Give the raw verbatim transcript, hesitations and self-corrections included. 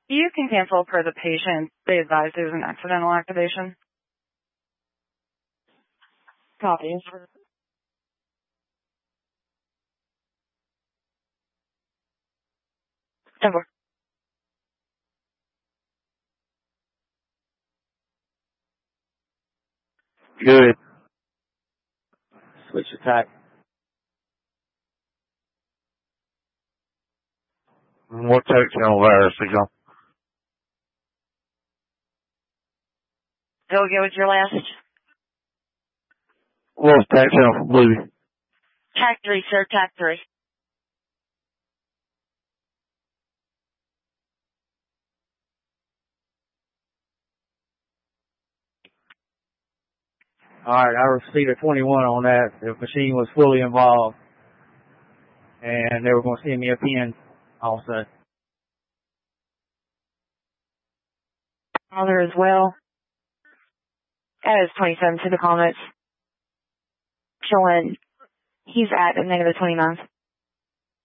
You can cancel per the patient. They advise there's an accidental activation. Copy. Over. Good. Switch attack. What tech channel virus again? Go get with your last. What was tech channel for Bluey? Tac three, sir, tac three. Alright, I received a twenty-one on that. The machine was fully involved. And they were going to send me a pin also. Father as well. That is twenty-seven to the comments. Showing he's at a negative twenty-nine.